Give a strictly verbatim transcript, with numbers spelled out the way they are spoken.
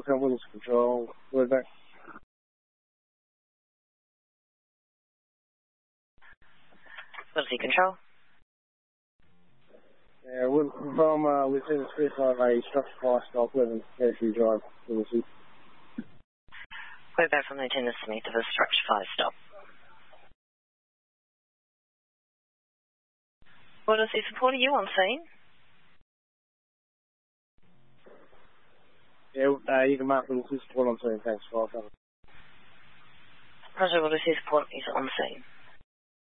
Falcon Willis Control. Word back. Willis Control. Yeah, we're from uh, within the space of a structure fire stop, eleven Fairview Drive, Willis. Word back from Lieutenant Smith of a structure fire stop. What is he supporting you on scene? Yeah, uh, you can mark Willis support on scene. Thanks, Falcon. Roger, what is his support is on scene?